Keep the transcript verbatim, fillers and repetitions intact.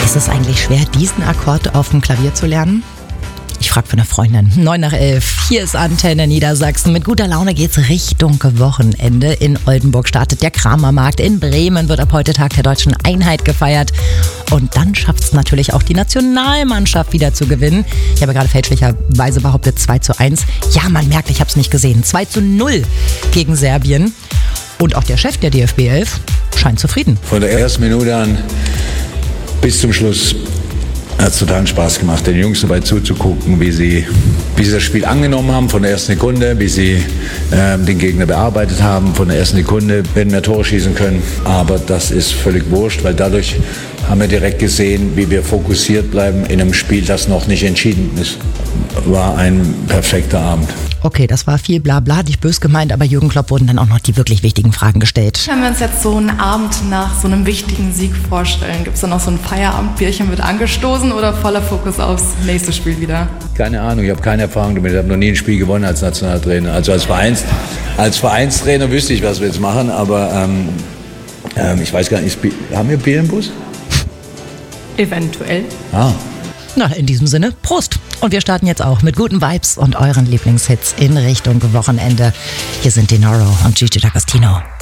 Ist es eigentlich schwer, diesen Akkord auf dem Klavier zu lernen? Ich frage für eine Freundin. neun nach elf. Hier ist Antenne Niedersachsen. Mit guter Laune geht's Richtung Wochenende. In Oldenburg startet der Kramermarkt. In Bremen wird ab heute Tag der Deutschen Einheit gefeiert. Und dann schafft es natürlich auch die Nationalmannschaft wieder zu gewinnen. Ich habe gerade fälschlicherweise behauptet zwei zu eins. Ja, man merkt, ich habe es nicht gesehen. zwei zu null gegen Serbien. Und auch der Chef der D F B elf scheint zufrieden. Von der ersten Minute an bis zum Schluss hat es total Spaß gemacht, den Jungs dabei zuzugucken, wie sie, wie sie das Spiel angenommen haben von der ersten Sekunde, wie sie ähm, den Gegner bearbeitet haben von der ersten Sekunde, wenn wir Tore schießen können. Aber das ist völlig wurscht, weil dadurch haben wir direkt gesehen, wie wir fokussiert bleiben in einem Spiel, das noch nicht entschieden ist. War ein perfekter Abend. Okay, das war viel Blabla, nicht bös gemeint, aber Jürgen Klopp wurden dann auch noch die wirklich wichtigen Fragen gestellt. Wenn wir uns jetzt so einen Abend nach so einem wichtigen Sieg vorstellen, gibt es dann noch so ein Feierabendbierchen, wird angestoßen oder voller Fokus aufs nächste Spiel wieder? Keine Ahnung, ich habe keine Erfahrung damit, ich habe noch nie ein Spiel gewonnen als Nationaltrainer. Also als, Vereins, als Vereinstrainer wüsste ich, was wir jetzt machen, aber ähm, ähm, ich weiß gar nicht, haben wir Bier im Bus? Eventuell. Ah. Na, in diesem Sinne, Prost! Und wir starten jetzt auch mit guten Vibes und euren Lieblingshits in Richtung Wochenende. Hier sind Denaro und Gigi D'Agostino.